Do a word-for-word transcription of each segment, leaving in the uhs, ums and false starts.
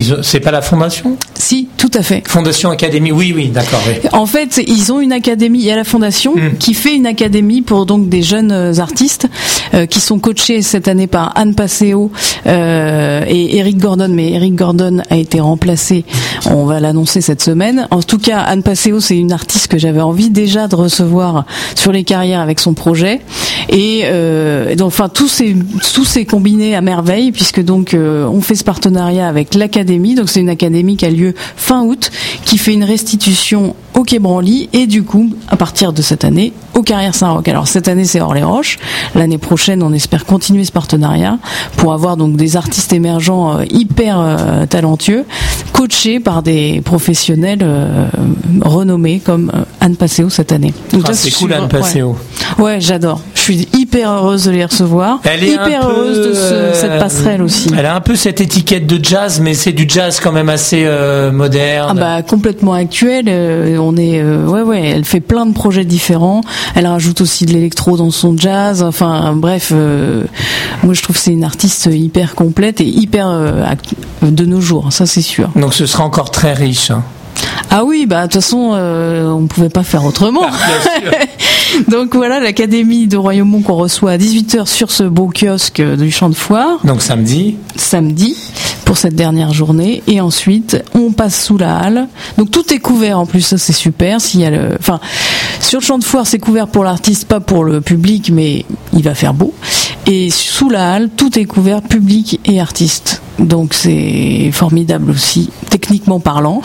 ils ont, c'est pas la fondation ? Si, tout à fait. Fondation Académie, oui, oui, d'accord. Oui. En fait, ils ont une académie, il y a la fondation mmh. qui fait une académie pour donc des jeunes artistes euh, qui sont coachés cette année par Anne Passeo euh, et Eric Gordon, mais Eric Gordon a été remplacé, on va l'annoncer cette semaine. En tout cas, Anne Passeo, c'est une artiste que j'avais envie déjà de recevoir sur les carrières avec son projet. Et euh, donc, enfin, tout s'est tout s'est combiné à merveille puisque donc euh, on fait ce partenariat avec l'académie. Donc c'est une académie qui a lieu fin août, qui fait une restitution au Quai Branly et du coup, à partir de cette année, aux Carrières Saint-Roch. Alors cette année c'est Hors-les-Roches. L'année prochaine, on espère continuer ce partenariat pour avoir donc des artistes émergents euh, hyper euh, talentueux, coachés par des professionnels euh, renommés comme euh, Anne Passeo cette année. Donc ah, là, c'est cool, Anne Passeo. Ouais. ouais, j'adore. Je suis hyper heureuse de les recevoir. Elle est hyper peu, heureuse de ce, cette passerelle aussi. Elle a un peu cette étiquette de jazz, mais c'est du jazz quand même assez euh, moderne. Ah bah complètement actuel. Euh, on est, euh, ouais ouais. Elle fait plein de projets différents. Elle rajoute aussi de l'électro dans son jazz. Enfin bref, euh, moi je trouve que c'est une artiste hyper complète et hyper euh, de nos jours. Ça c'est sûr. Donc ce sera encore très riche. Hein. Ah oui, bah de toute façon, euh, on pouvait pas faire autrement. Ah, bien sûr. Donc voilà, l'Académie de Royaumont qu'on reçoit à dix-huit heures sur ce beau kiosque du Champ de Foire. Donc samedi. Samedi, pour cette dernière journée. Et ensuite, on passe sous la halle. Donc tout est couvert en plus, ça c'est super. S'il y a le... Enfin, sur le Champ de Foire, c'est couvert pour l'artiste, pas pour le public, mais il va faire beau. Et sous la halle, tout est couvert, public et artiste. Donc c'est formidable aussi, techniquement parlant.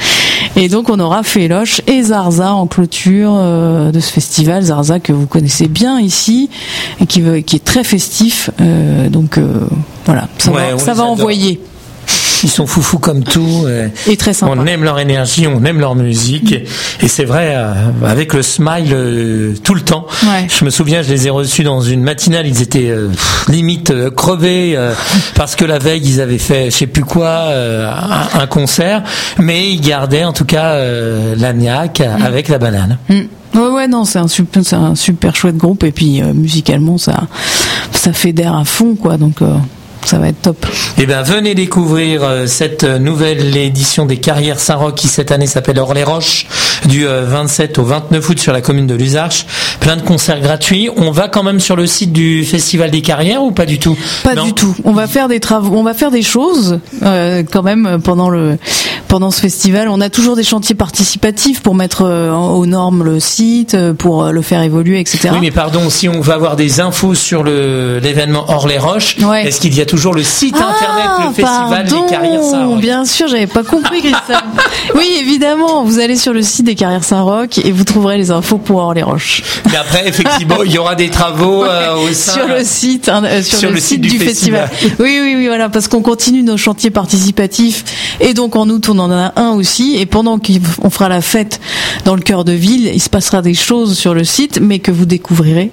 Et donc on aura Féloche et Zarza en clôture euh, de ce festival. Zarza que vous connaissez bien ici et qui, veut, qui est très festif. Euh, donc euh, voilà, ça ouais, va, ça va envoyer. Ils sont foufous comme tout. Et très sympa. On aime leur énergie, on aime leur musique. Et, et c'est vrai, euh, avec le smile euh, tout le temps. Ouais. Je me souviens, je les ai reçus dans une matinale. Ils étaient euh, limite euh, crevés euh, parce que la veille, ils avaient fait, je sais plus quoi, euh, un, un concert. Mais ils gardaient en tout cas euh, la niaque mmh. avec la banane. Mmh. Ouais ouais non c'est un super c'est un super chouette groupe et puis euh, musicalement ça ça fédère à fond quoi donc euh... ça va être top. Eh bien, venez découvrir euh, cette nouvelle édition des Carrières Saint-Roch qui cette année s'appelle Hors-les-Roches du euh, vingt-sept au vingt-neuf août sur la commune de Luzarches. Plein de concerts gratuits. On va quand même sur le site du Festival des Carrières ou pas du tout ? Pas non du tout. On va faire des travaux, on va faire des choses euh, quand même pendant le pendant ce festival. On a toujours des chantiers participatifs pour mettre euh, aux normes le site, pour euh, le faire évoluer, et cetera. Oui, mais pardon, si on va avoir des infos sur le l'événement Hors-les-Roches, ouais. Est-ce qu'il y a toujours le site ah, internet, le Festival pardon, des Carrières Saint-Roch ? Bien sûr, j'avais pas compris, Christophe. Oui, évidemment, vous allez sur le site des Carrières Saint-Roch et vous trouverez les infos pour Hors-les-Roches. Mais après, effectivement, il y aura des travaux ouais, euh, au sein... Sur le site, hein, euh, sur, sur le, le site, site du, du festival. festival. Oui, oui, oui, voilà, parce qu'on continue nos chantiers participatifs et donc en août, on en a un aussi et pendant qu'on fera la fête dans le cœur de ville, il se passera des choses sur le site, mais que vous découvrirez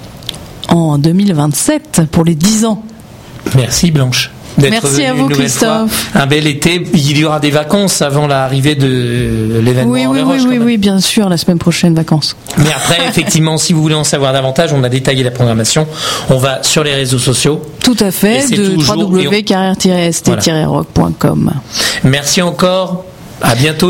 en deux mille vingt-sept pour les dix ans. Merci Blanche. Merci à vous Christophe. Fois. Un bel été. Il y aura des vacances avant l'arrivée de l'événement. Oui, oui, oui, oui, oui, bien sûr, la semaine prochaine vacances. Mais après, effectivement, si vous voulez en savoir davantage, on a détaillé la programmation. On va sur les réseaux sociaux. Tout à fait, de w w w point carrière tiret s t tiret rock point com. Merci encore. À bientôt.